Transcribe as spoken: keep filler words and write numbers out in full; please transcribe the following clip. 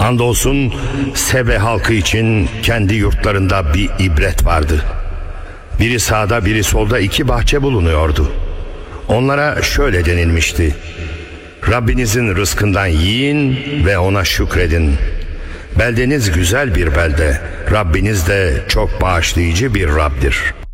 Andolsun Sebe halkı için kendi yurtlarında bir ibret vardı. Biri sağda biri solda iki bahçe bulunuyordu. Onlara şöyle denilmişti: Rabbinizin rızkından yiyin ve ona şükredin. Beldeniz güzel bir belde, Rabbiniz de çok bağışlayıcı bir Rab'dir.